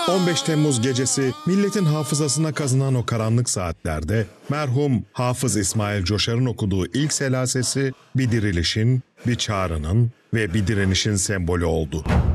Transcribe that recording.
15 Temmuz gecesi milletin hafızasına kazınan o karanlık saatlerde merhum Hafız İsmail Coşar'ın okuduğu ilk selasesi bir dirilişin, bir çağrının ve bir direnişin sembolü oldu.